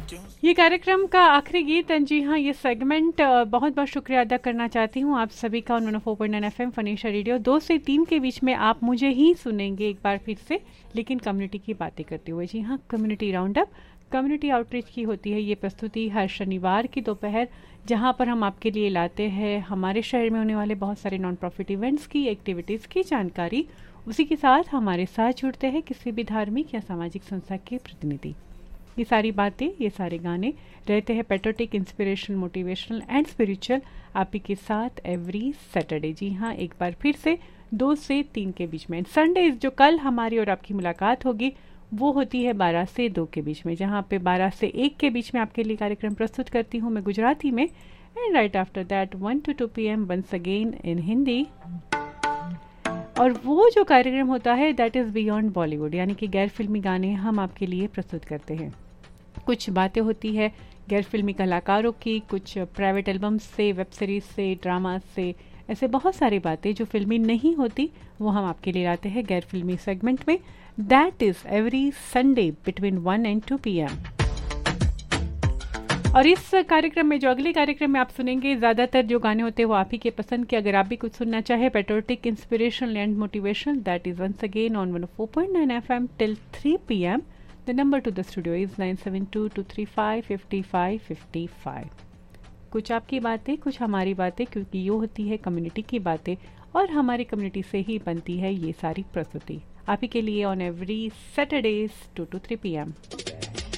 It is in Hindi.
ये कार्यक्रम का आखिरी गीत। जी हाँ, ये सेगमेंट बहुत बहुत शुक्रिया अदा करना चाहती हूँ आप सभी का। 104.9 FM फनीशा रेडियो 2 से 3 के बीच में आप मुझे ही सुनेंगे एक बार फिर से, लेकिन कम्युनिटी की बातें करते हुए। जी हाँ, community round up, community outreach की होती है ये प्रस्तुति हर शनिवार की दोपहर, जहाँ पर हम आपके लिए लाते हैं हमारे शहर में होने वाले बहुत सारे नॉन प्रॉफिट इवेंट्स की, एक्टिविटीज़ की जानकारी। उसी के साथ हमारे साथ जुड़ते हैं किसी भी धार्मिक या सामाजिक संस्था के प्रतिनिधि। ये सारी बातें, ये सारे गाने रहते हैं patriotic, inspirational, motivational and spiritual आप ही के साथ एवरी सैटरडे। जी हाँ, एक बार फिर से 2 से 3 के बीच में। संडे जो कल हमारी और आपकी मुलाकात होगी वो होती है 12 से 2 के बीच में, जहाँ पे 12 से 1 के बीच में आपके लिए कार्यक्रम प्रस्तुत करती हूँ मैं गुजराती में, and right after that 1 to 2 PM once again in Hindi. और वो जो कार्यक्रम होता है दैट इज़ बियॉन्ड बॉलीवुड, यानी कि गैर फिल्मी गाने हम आपके लिए प्रस्तुत करते हैं। कुछ बातें होती है गैर फिल्मी कलाकारों की, कुछ प्राइवेट एल्बम्स से, वेब सीरीज़ से, ड्रामा से, ऐसे बहुत सारी बातें जो फिल्मी नहीं होती वो हम आपके लिए लाते हैं गैर फिल्मी सेगमेंट में। That is every Sunday between 1 and 2 PM। और इस कार्यक्रम में, जो अगले कार्यक्रम में आप सुनेंगे, ज़्यादातर जो गाने होते हैं वो आप ही के पसंद के। अगर आप भी कुछ सुनना चाहे patriotic, inspirational and motivational, that is once again on 104.9 FM till 3 PM। The number to the studio is 9722355555। कुछ आपकी बातें, कुछ हमारी बातें, क्योंकि ये होती है कम्युनिटी की बातें और हमारी कम्युनिटी से ही बनती है ये सारी प्रस्तुति आप ही के लिए on every Saturdays 2 to 3 PM।